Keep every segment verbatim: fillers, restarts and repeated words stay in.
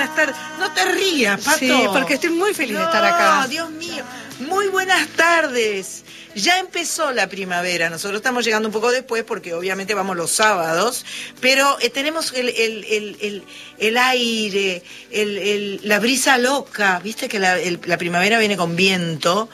buenas tardes. No te rías, Pato. Sí, porque estoy muy feliz no, de estar acá. Dios mío. Muy buenas tardes. Ya empezó la primavera. Nosotros estamos llegando un poco después porque obviamente vamos los sábados, pero eh, tenemos el, el, el, el, el aire, el, el, la brisa loca. Viste que la, el, la primavera viene con viento.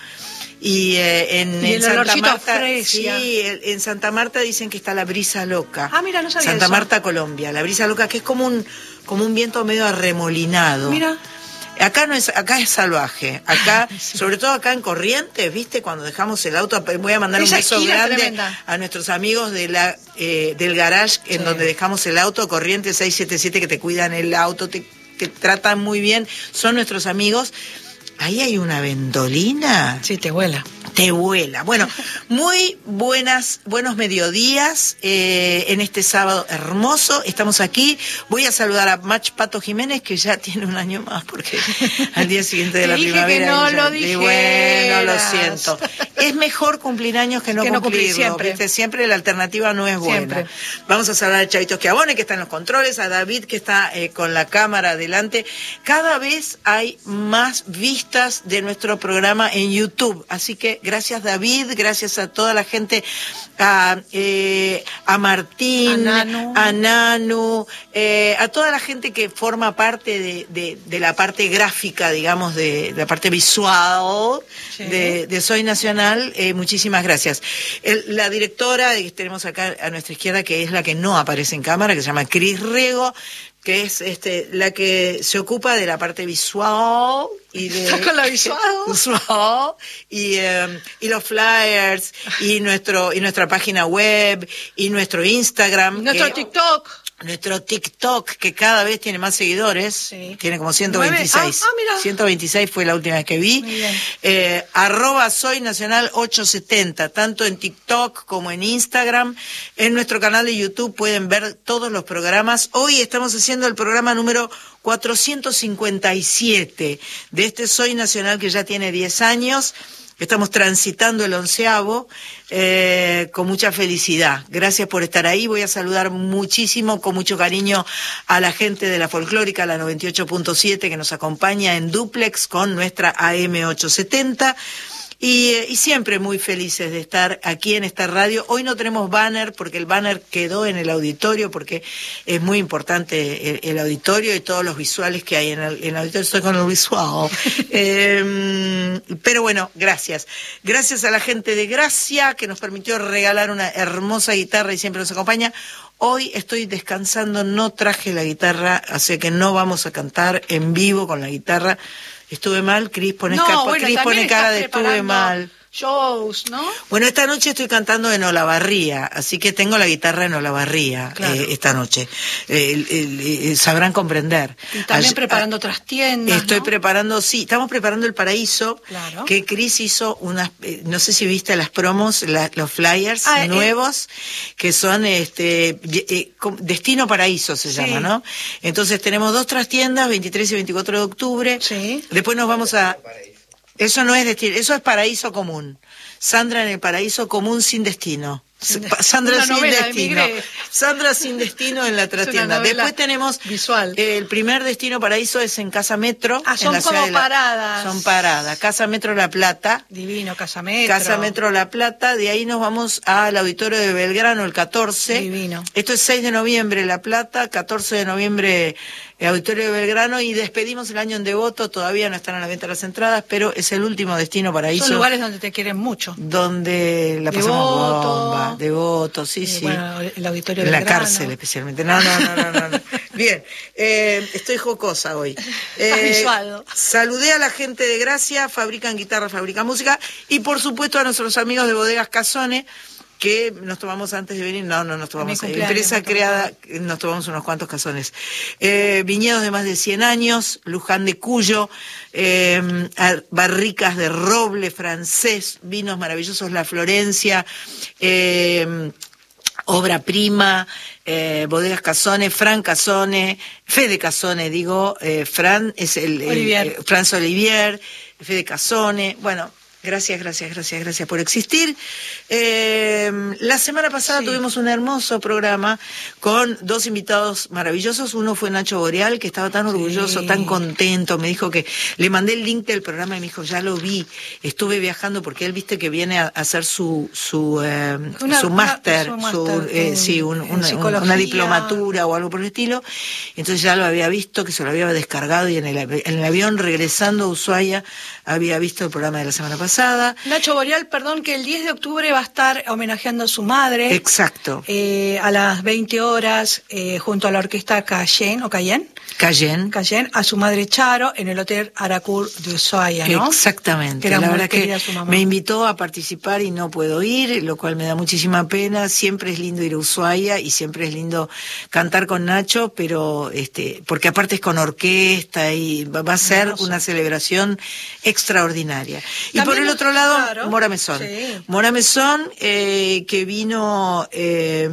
Y, eh, en, y en el Santa olorcito Marta, fresca. sí, en Santa Marta dicen que está la brisa loca. Ah, mira, no sabía Santa eso. Marta, Colombia, la brisa loca, que es como un como un viento medio arremolinado. Mira. Acá no es, acá es salvaje. Acá, sí. Sobre todo acá en Corrientes, ¿viste? Cuando dejamos el auto, voy a mandar Esa un beso grande tremenda. a nuestros amigos de la eh, del garage en sí. donde dejamos el auto, Corrientes seiscientos setenta y siete, que te cuidan el auto, te, te tratan muy bien, son nuestros amigos. Ahí hay una ventolina. Sí, te vuela. Te vuela. Bueno, muy buenas, buenos mediodías eh, en este sábado hermoso. Estamos aquí. Voy a saludar a Mach Pato Jiménez, que ya tiene un año más, porque al día siguiente de te la dije primavera. Que no ya, lo dijeras. Bueno, lo siento. Es mejor cumplir años que no que cumplirlo. No siempre. ¿Viste? Siempre la alternativa no es buena. Siempre. Vamos a saludar a Chavito Schiavone, que está en los controles, a David, que está eh, con la cámara adelante. Cada vez hay más vistas de nuestro programa en YouTube. Así que gracias, David, gracias a toda la gente, a, eh, a Martín, a Nanu, a, Nanu eh, a toda la gente que forma parte de, de, de la parte gráfica, digamos, de, de la parte visual sí. de, de Soy Nacional. Eh, muchísimas gracias. El, la directora que tenemos acá a nuestra izquierda, que es la que no aparece en cámara, que se llama Cris Rego, que es este la que se ocupa de la parte visual y de ¿Estás con la visual? visual y, um, y los flyers y nuestro y nuestra página web y nuestro Instagram, nuestro que, TikTok. Nuestro TikTok, que cada vez tiene más seguidores, sí. Tiene como ciento veintiséis. Ah, ah, mira. ciento veintiséis fue la última vez que vi. Muy bien. Eh, arroba Soy Nacional ochocientos setenta, tanto en TikTok como en Instagram. En nuestro canal de YouTube pueden ver todos los programas. Hoy estamos haciendo el programa número cuatrocientos cincuenta y siete de este Soy Nacional, que ya tiene diez años. Estamos transitando el onceavo eh, con mucha felicidad. Gracias por estar ahí. Voy a saludar muchísimo, con mucho cariño, a la gente de la Folclórica, la noventa y ocho punto siete, que nos acompaña en dúplex con nuestra A M ochocientos setenta. Y, y siempre muy felices de estar aquí en esta radio. Hoy no tenemos banner, porque el banner quedó en el auditorio, porque es muy importante el, el auditorio y todos los visuales que hay en el, en el auditorio. Estoy con el visual. eh, pero bueno, gracias. Gracias a la gente de Gracia, que nos permitió regalar una hermosa guitarra y siempre nos acompaña. Hoy estoy descansando, no traje la guitarra, así que no vamos a cantar en vivo con la guitarra. Estuve mal, Cris pone, no, capa, bueno, Cris pone cara de estuve mal. Shows, ¿no? Bueno, esta noche estoy cantando en Olavarría, así que tengo la guitarra en Olavarría claro. eh, esta noche. Eh, el, el, el, sabrán comprender. Y también All, preparando a, otras tiendas, Estoy ¿no? preparando, sí, estamos preparando el Paraíso, claro. que Cris hizo unas, eh, no sé si viste las promos, la, los flyers ah, nuevos, eh, que son este eh, Destino Paraíso se sí. llama, ¿no? Entonces tenemos dos trastiendas, veintitrés y veinticuatro de octubre. Sí. Después nos vamos a... Eso no es destino, eso es Paraíso Común. Sandra en el Paraíso Común sin destino. Sin de... Sandra una sin novela, destino. Emigré. Sandra sin destino en la trastienda. Después tenemos visual. Eh, el primer destino Paraíso es en Casa Metro. Ah, son en la como ciudad paradas. La... Son paradas. Casa Metro La Plata. Divino, Casa Metro. Casa Metro La Plata. De ahí nos vamos al auditorio de Belgrano el catorce. Divino. Esto es seis de noviembre La Plata, catorce de noviembre el auditorio de Belgrano, y despedimos el año en Devoto. Todavía no están a la venta las entradas, pero es el último destino Paraíso. Son lugares donde te quieren mucho. Donde la pasamos bomba. Devoto, sí, y sí. Bueno, el auditorio de En la Belgrano. cárcel especialmente. No, no, no, no, no. no. Bien, eh, estoy jocosa hoy. Eh, visual. Saludé a la gente de Gracia, fabrican guitarra, fabrican música, y por supuesto a nuestros amigos de Bodegas Casone, que nos tomamos antes de venir, no, no nos tomamos, empresa creada, nos tomamos unos cuantos cazones. Eh, viñedos de más de cien años, Luján de Cuyo, eh, barricas de roble francés, vinos maravillosos, La Florencia, eh, Obra Prima, eh, Bodegas Casone, Fran Casone, Fede Casone, digo, eh, Fran es el, el Olivier. Eh, Franz Olivier, Fede Casone, bueno, Gracias, gracias, gracias, gracias por existir. Eh, la semana pasada sí. tuvimos un hermoso programa con dos invitados maravillosos. Uno fue Nacho Boreal, que estaba tan orgulloso, sí. tan contento. Me dijo que le mandé el link del programa y me dijo, ya lo vi. Estuve viajando porque él, viste, que viene a hacer su su eh, una, su máster, su, su eh, sí, un, una, una diplomatura o algo por el estilo. Entonces ya lo había visto, que se lo había descargado y en el, en el avión regresando a Ushuaia había visto el programa de la semana pasada. Nacho Boreal, perdón, que el diez de octubre va a estar homenajeando a su madre. Exacto. Eh, a las veinte horas, eh, junto a la orquesta Cayenne, ¿o Cayenne? Cayenne. Cayenne, a su madre Charo, en el Hotel Aracur de Ushuaia, ¿no? Exactamente. La verdad que me invitó a participar y no puedo ir, lo cual me da muchísima pena. Siempre es lindo ir a Ushuaia y siempre es lindo cantar con Nacho, pero este, porque aparte es con orquesta y va a ser Hermoso. Una celebración extraordinaria. Y por el otro lado, claro. Mora Mesón. Sí. Mora Mesón, eh, que vino... Eh,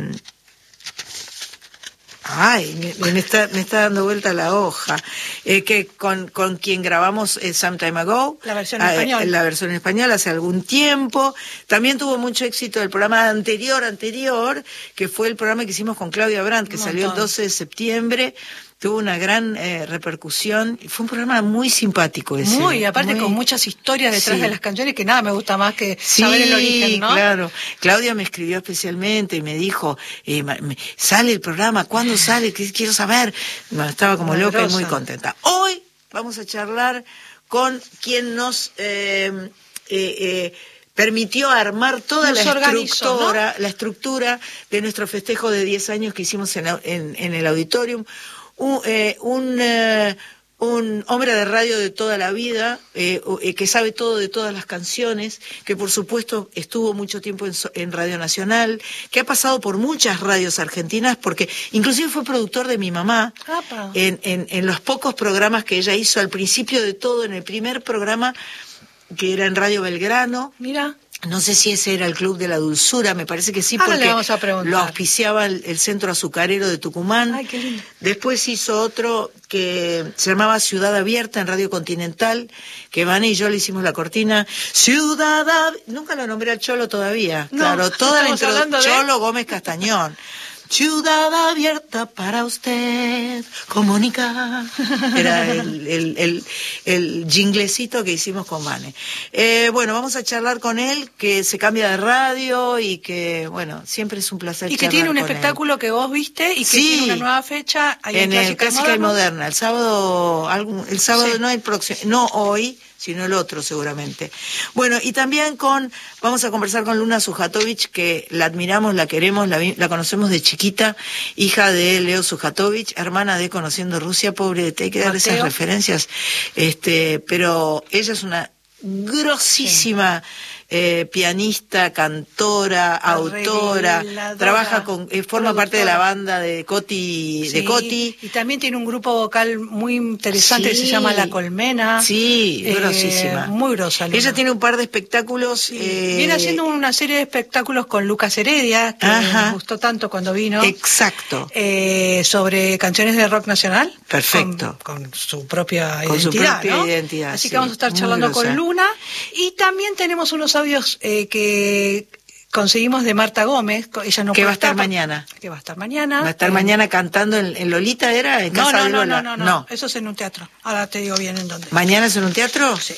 Ay, me, me, está, me está dando vuelta la hoja. Eh, que con, con quien grabamos eh, Some Time Ago. La versión en español. Eh, la versión en español hace algún tiempo. También tuvo mucho éxito el programa anterior, anterior, que fue el programa que hicimos con Claudia Brandt, que salió el doce de septiembre. Tuvo una gran eh, repercusión y fue un programa muy simpático ese. Muy, aparte muy... con muchas historias detrás sí. de las canciones que nada me gusta más que sí, saber el origen, ¿no? Claro. Claudia me escribió especialmente y me dijo, eh, me, sale el programa, ¿cuándo sale? Quiero saber. Bueno, estaba como loca y muy contenta. Hoy vamos a charlar con quien nos... Eh, eh, eh, permitió armar toda la estructura, ¿no? la estructura de nuestro festejo de diez años que hicimos en, en, en el auditorium. Un, eh, un, eh, un hombre de radio de toda la vida, eh, eh, que sabe todo de todas las canciones, que por supuesto estuvo mucho tiempo en, en Radio Nacional, que ha pasado por muchas radios argentinas, porque inclusive fue productor de mi mamá en, en, en los pocos programas que ella hizo al principio de todo, en el primer programa que era en Radio Belgrano. Mira. No sé si ese era el Club de la Dulzura, me parece que sí, Ahora porque le vamos a preguntar. Lo auspiciaba el, el Centro Azucarero de Tucumán. Ay, qué lindo. Después hizo otro que se llamaba Ciudad Abierta en Radio Continental, que Vane y yo le hicimos la cortina. Ciudad Abierta, nunca lo nombré al Cholo todavía. No, claro, toda la introducción. De... Cholo Gómez Castañón. Ciudad abierta para usted, comunica. Era el, el, el, el jinglecito que hicimos con Vane. Eh, bueno, vamos a charlar con él, que se cambia de radio y que, bueno, siempre es un placer. Y que tiene un espectáculo él. que vos viste y que sí, tiene una nueva fecha. Ahí en, en el Clásica y Moderna. El sábado, algún, el sábado sí. no el próximo, no hoy, sino el otro seguramente. Bueno, y también con, vamos a conversar con Luna Sujatovich, que la admiramos, la queremos, la, la conocemos de chiquita, hija de Leo Sujatovich, hermana de Conociendo Rusia, pobre, te hay que dar Mateo. Esas referencias, este, pero ella es una grosísima... Sí. Eh, pianista, cantora, autora, trabaja con, eh, forma parte de la banda de Coti, sí, de Coti. Y también tiene un grupo vocal muy interesante sí, que se llama La Colmena. Sí, eh, grosísima. Muy grosa. Luna. Ella tiene un par de espectáculos. Sí. Eh, Viene haciendo una serie de espectáculos con Lucas Heredia, que Ajá. me gustó tanto cuando vino. Exacto. Eh, sobre canciones de rock nacional. Perfecto. Con, con su propia con identidad. Su propia ¿no? identidad. Así sí, que vamos a estar charlando grosa. Con Luna. Y también tenemos unos audios eh, que conseguimos de Marta Gómez, ella no que puede va a estar estar, mañana. Que va a estar mañana. Va a estar eh, mañana cantando en, en Lolita, ¿era? En no, casa no, de no, Lola. no, no, no, no, eso es en un teatro. Ahora te digo bien en dónde. ¿Mañana es en un teatro? Sí.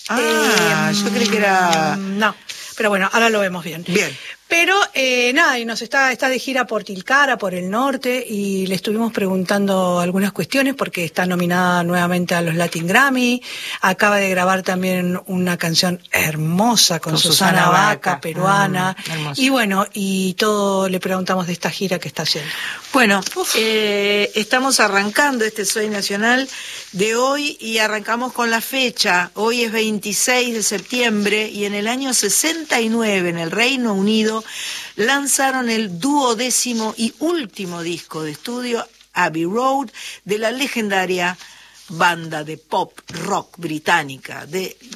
Ah, eh, yo creí que era... No, pero bueno, ahora lo vemos bien. Bien. Pero eh, nada, y nos está, está de gira por Tilcara, por el norte, y le estuvimos preguntando algunas cuestiones porque está nominada nuevamente a los Latin Grammy, acaba de grabar también una canción hermosa con, con Susana, Susana Vaca, Vaca peruana, mm, y bueno, y todo le preguntamos de esta gira que está haciendo. Bueno, eh, estamos arrancando este Soy Nacional de hoy y arrancamos con la fecha. Hoy es veintiséis de septiembre y en el año sesenta y nueve en el Reino Unido lanzaron el duodécimo y último disco de estudio, Abbey Road, de la legendaria banda de pop rock británica, de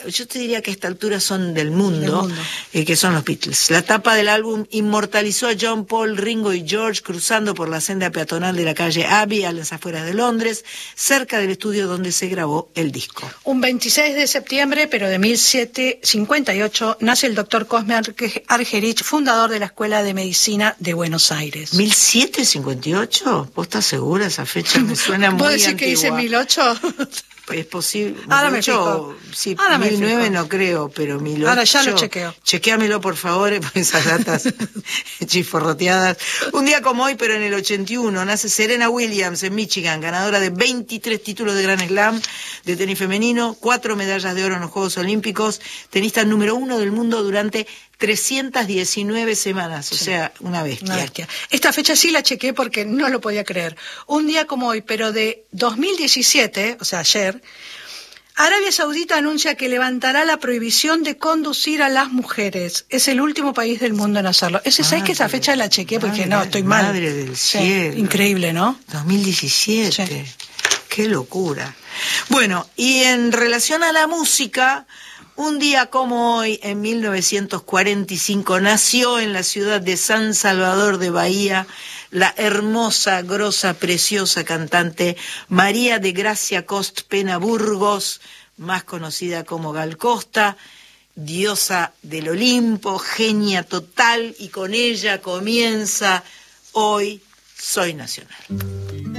yo te diría que a esta altura son del mundo, Del mundo. Eh, que son los Beatles. La tapa del álbum inmortalizó a John, Paul, Ringo y George cruzando por la senda peatonal de la calle Abbey a las afueras de Londres, cerca del estudio donde se grabó el disco. Un veintiséis de septiembre, pero de mil setecientos cincuenta y ocho, nace el doctor Cosme Argerich, fundador de la Escuela de Medicina de Buenos Aires. ¿mil setecientos cincuenta y ocho? ¿Vos estás segura? Esa fecha me suena muy ¿Puedo decir antigua. que dice mil ocho? Es posible. Ahora me mil ocho, fijo. sí, Ahora me mil nueve fijo. no creo, pero mil ocho. Ahora ya lo chequeo. Chequéamelo, por favor, porque esas datas chiforroteadas. Un día como hoy, pero en el ochenta y uno, nace Serena Williams en Michigan, ganadora de veintitrés títulos de Grand Slam de tenis femenino, cuatro medallas de oro en los Juegos Olímpicos, tenista número uno del mundo durante trescientas diecinueve semanas, o Sí. sea, una bestia. Una bestia. Esta fecha sí la chequé porque no lo podía creer. Un día como hoy, pero de dos mil diecisiete, o sea, ayer, Arabia Saudita anuncia que levantará la prohibición de conducir a las mujeres. Es el último país del mundo en hacerlo. Ese, ¿sabes que esa fecha la chequé? Porque madre, no, estoy mal. Madre del Sí, cielo. increíble, ¿no? dos mil diecisiete. Sí. Qué locura. Bueno, y en relación a la música, un día como hoy, en mil novecientos cuarenta y cinco, nació en la ciudad de San Salvador de Bahía la hermosa, grosa, preciosa cantante María de Gracia Cost Pena Burgos, más conocida como Gal Costa, diosa del Olimpo, genia total, y con ella comienza Hoy Soy Nacional.